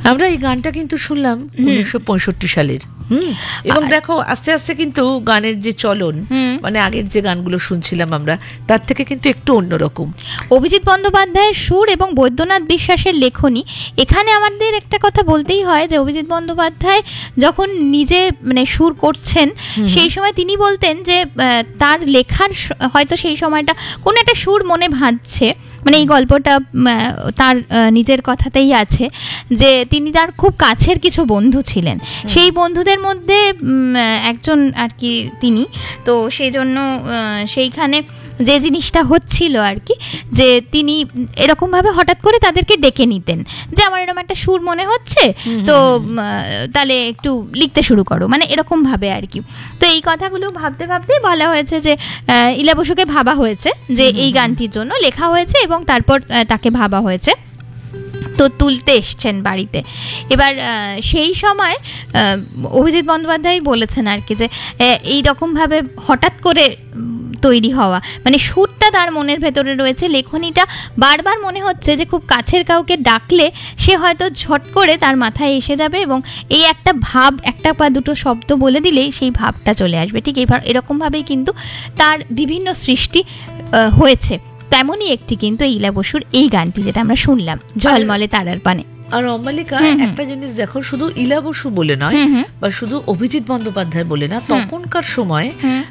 আমরা এই গানটা কিন্তু শুনলাম 1965 সালের। এবং দেখো আস্তে আস্তে কিন্তু গানের যে চলন, মানে আগের যে গানগুলো শুনছিলাম আমরা, তার থেকে কিন্তু একটু অন্যরকম। অভিজিৎ বন্দ্যোপাধ্যায়ের সুর এবং বৈদ্যনাথ বিশ্বাসের লেখনী, এখানে আমাদের একটা কথা বলতেই হয় যে অভিজিৎ বন্দ্যোপাধ্যায় যখন নিজে মানে সুর করছেন, সেই সময় তিনি বলতেন যে তার লেখার হয়তো সেই সময়টা কোনো একটা সুর মনে ভাঁজছে, মানে এই গল্পটা তার নিজের কথাতেই আছে যে তিনি তার খুব কাছের কিছু বন্ধু ছিলেন, সেই বন্ধুদের মধ্যে একজন আর কি তিনি। তো সেই জন্য সেইখানে যে জিনিসটা হচ্ছিল আর কি, যে তিনি এরকমভাবে হঠাৎ করে তাদেরকে ডেকে নিতেন যে আমার এরকম একটা সুর মনে হচ্ছে, তো তাহলে একটু লিখতে শুরু করো, মানে এরকমভাবে আর কি। তো এই কথাগুলো ভাবতে ভাবতেই বলা হয়েছে যে ইলা বসুকে ভাবা হয়েছে যে এই গানটির জন্য লেখা হয়েছে এবং তারপর তাকে ভাবা হয়েছে, তো তুলতে এসছেন বাড়িতে। এবার সেই সময় অভিজিৎ বন্দ্যোপাধ্যায় বলেছেন আর কি যে এইরকমভাবে হঠাৎ করে তৈরি হওয়া, মানে সুরটা তার মনের ভেতরে রয়েছে, লেখনীটা বারবার মনে হচ্ছে যে খুব কাছের কাউকে ডাকলে সে হয়তো ঝট করে তার মাথায় এসে যাবে এবং এই একটা ভাব, একটা বা দুটো শব্দ বলে দিলেই সেই ভাবটা চলে আসবে। ঠিক এরকমভাবেই কিন্তু তার বিভিন্ন সৃষ্টি হয়েছে। তেমনই একটি কিন্তু ইলা বসুর এই গানটি যেটা আমরা শুনলাম, ঝলমলে তারার পানে। আর অম্বালিকা, একটা জিনিস দেখো, শুধু ইলা বসু বলে নয় বা শুধু অভিজিৎ বন্দ্যোপাধ্যায় বলে না, তখনকার সময়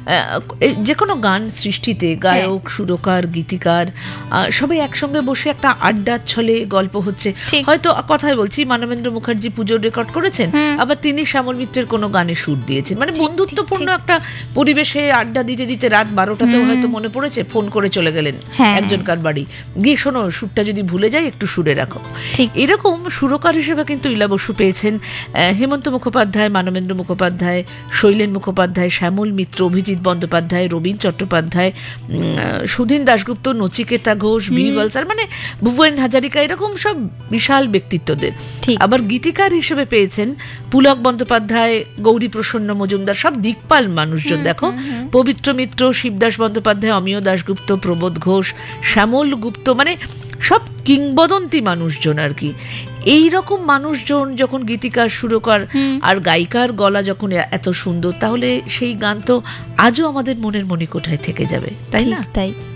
যে কোনো গান সৃষ্টিতে গায়ক, সুরকার, গীতিকার সবাই একসঙ্গে বসে একটা আড্ডার ছলে গল্প হচ্ছে। হয়তো কথাই বলছি, মানবেন্দ্র মুখার্জি পুজোর রেকর্ড করেছেন, আবার তিনি শ্যামল মিত্রের কোনো গানে সুর দিয়েছেন, মানে বন্ধুত্বপূর্ণ একটা পরিবেশে আড্ডা দিতে দিতে রাত 12টাতেও হয়তো মনে পড়েছে, ফোন করে চলে গেলেন একজনকার বাড়ি, গিয়ে শোনো সুরটা যদি ভুলে যাই একটু সুরে রাখো। এরকম সুরকার হিসেবে কিন্তু ইলা বসু পেয়েছেন হেমন্ত মুখোপাধ্যায়, মানবেন্দ্র মুখোপাধ্যায়, শৈলেন মুখোপাধ্যায়, শ্যামল মিত্র, অভিজিৎ বন্দ্যোপাধ্যায়, রবীন চট্টোপাধ্যায়, সুধীন দাশগুপ্ত, নচিকেতা ঘোষ, বি বলসার, মানে ভুবন হাজারিকা, এরকম সব বিশাল ব্যক্তিত্বদের। আবার গীতিকার হিসেবে পেয়েছেন পুলক বন্দ্যোপাধ্যায়, গৌরী প্রসন্ন মজুমদার, সব দিকপাল মানুষজন। দেখো, পবিত্র মিত্র, শিবদাস বন্দ্যোপাধ্যায়, অমিয় দাশগুপ্ত, প্রবোধ ঘোষ, শ্যামল গুপ্ত, মানে সব কিংবদন্তি মানুষজন আর কি। এইরকম মানুষজন যখন গীতিকার, সুরকার আর গায়িকার গলা যখন এত সুন্দর, তাহলে সেই গান তো আজও আমাদের মনের মণিকোঠায় থেকে যাবে, তাই না? তাই